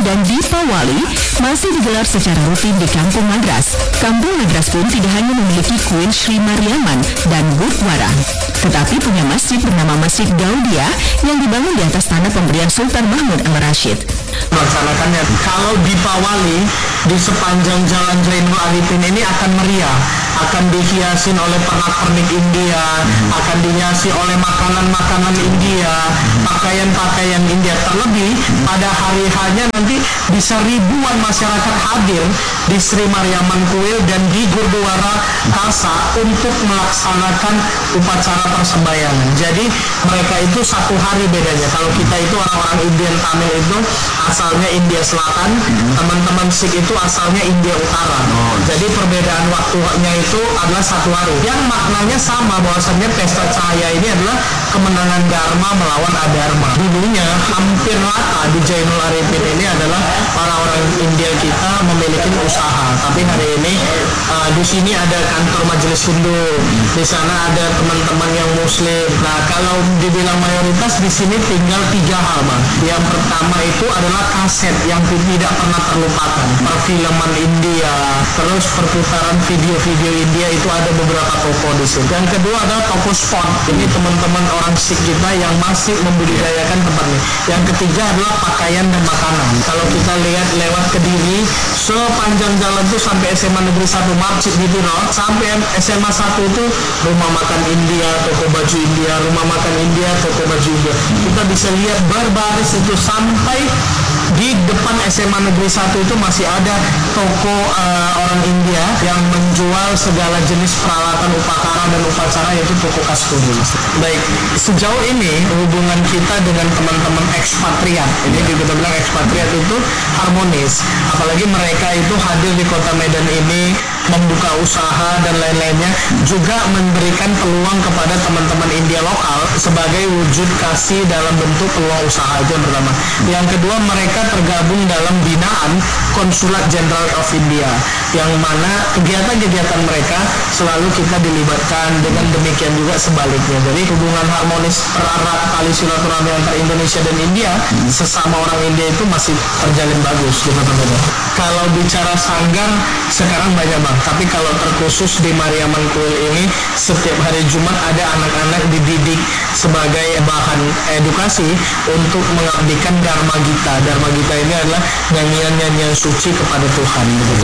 dan Dipawali masih digelar secara rutin di Kampung Madras. Kampung Madras pun tidak hanya memiliki kuil Sri Mariaman dan Gurdwara, tetapi punya masjid bernama Masjid Gaudia yang dibangun di atas tanah pemberian Sultan Mahmud Al-Rashid. Melaksanakannya kalau Dipawali di sepanjang jalan Zainul Arifin ini akan meriah, akan dihiasin oleh pernak-pernik India, akan dihiasi oleh makanan-makanan India, pakaian-pakaian India. Terlebih pada hari hanya nanti bisa ribuan masyarakat hadir di Sri Mariaman Kuil dan di Gurdwara Kasa untuk melaksanakan upacara persembahyangan. Jadi mereka itu satu hari bedanya. Kalau kita itu orang-orang Indian Tamil itu asalnya India Selatan, teman-teman Sikh itu asalnya India Utara. Jadi perbedaan waktunya itu adalah satu hari. Yang maknanya sama, bahwasannya pesta cahaya ini adalah kemenangan Dharma melawan Adharma. Dulunya hampir rata di Zainul Arifin ini adalah orang-orang India kita memiliki usaha. Tapi hari ini di sini ada kantor Majelis Hindu, di sana ada teman-teman yang Muslim. Nah, kalau dibilang mayoritas di sini tinggal 3 hal, Bang. Yang pertama itu adalah kaset yang tidak pernah terlupakan, perfilman India, terus perputaran video-video India itu ada beberapa toko di sini. Yang kedua adalah toko spot. Ini teman-teman orang Sikh kita yang masih membudidayakan tempat ini. Yang ketiga adalah pakaian dan makanan. Kalau kita lihat lewat Kediri, sepanjang jalan itu sampai SMA Negeri 1 Marcik gitu, sampai SMA 1 itu rumah makan India, toko baju India, rumah makan India, toko baju India. Kita bisa lihat berbaris itu sampai di depan SMA Negeri 1 itu masih ada toko orang India yang menjual segala jenis peralatan upacara dan upacara, yaitu toko kasturi. Baik, sejauh ini hubungan kita dengan teman-teman ekspatriat, ini kita bilang ekspatriat itu harmonis. Apalagi mereka itu hadir di kota Medan ini, membuka usaha dan lain-lainnya, juga memberikan peluang kepada teman-teman India lokal sebagai wujud kasih dalam bentuk peluang usaha. Itu yang pertama. Yang kedua, mereka tergabung dalam binaan Konsulat Jenderal of India, yang mana kegiatan-kegiatan mereka selalu kita dilibatkan, dengan demikian juga sebaliknya. Jadi hubungan harmonis erat tali silaturahmi antara Indonesia dan India, sesama orang India itu masih terjalin bagus gitu teman-teman. Kalau bicara sanggar sekarang banyak, Bang, tapi kalau terkhusus di Mariaman Kuil ini setiap hari Jumat ada anak-anak dididik sebagai bahan edukasi untuk mengabdikan Dharma Gita. Dharma Gita ini adalah nyanyian-nyanyian suci kepada Tuhan.